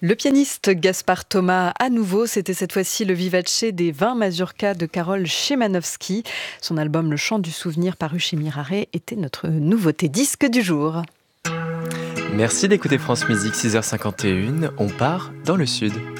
Le pianiste Gaspard Thomas, à nouveau, c'était cette fois-ci le vivace des 20 mazurkas de Karol Szymanowski. Son album Le Chant du Souvenir, paru chez Mirare, était notre nouveauté disque du jour. Merci d'écouter France Musique, 6h51, on part dans le sud.